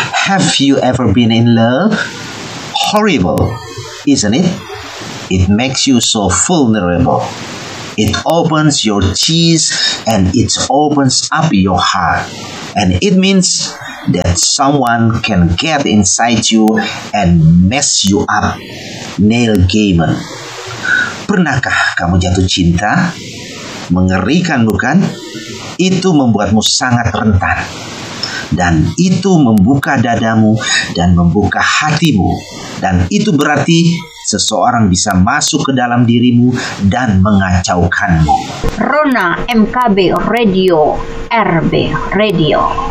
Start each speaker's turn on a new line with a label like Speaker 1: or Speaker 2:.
Speaker 1: Have you ever been in love? Horrible, isn't it? It makes you so vulnerable. It opens your chest and it opens up your heart. And it means that someone can get inside you and mess you up. Neil Gaiman. Pernahkah kamu jatuh cinta? Mengerikan bukan? Itu membuatmu sangat rentan. Dan itu membuka dadamu dan membuka hatimu. Dan itu berarti seseorang bisa masuk ke dalam dirimu dan mengacaukanmu.
Speaker 2: Rona MKB Radio, RB Radio.